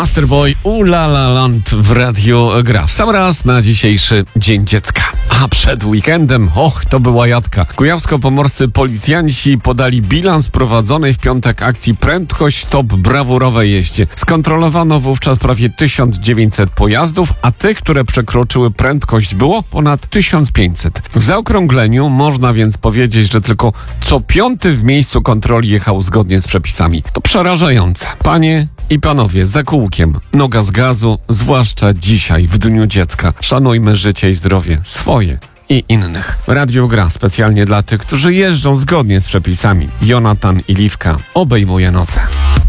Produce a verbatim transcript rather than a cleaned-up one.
Masterboy Ulala Land w Radiu Gra. W sam raz na dzisiejszy Dzień Dziecka. A przed weekendem, och, to była jadka. Kujawsko-pomorscy policjanci podali bilans prowadzonej w piątek akcji Prędkość Stop brawurowej jeździe. Skontrolowano wówczas prawie tysiąc dziewięćset pojazdów, a tych, które przekroczyły prędkość, było ponad tysiąc pięćset. W zaokrągleniu można więc powiedzieć, że tylko co piąty w miejscu kontroli jechał zgodnie z przepisami. To przerażające. Panie i panowie, za kółkiem, noga z gazu, zwłaszcza dzisiaj, w Dniu Dziecka. Szanujmy życie i zdrowie swoje i innych. Radio Gra specjalnie dla tych, którzy jeżdżą zgodnie z przepisami. Jonatan i Liwka obejmuje noce.